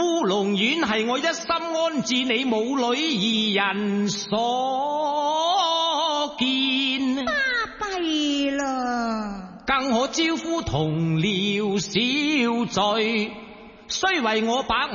烏龍院係我一心安置你母女二人所建， 巴閉啦， 更可招呼同僚小聚，雖為我把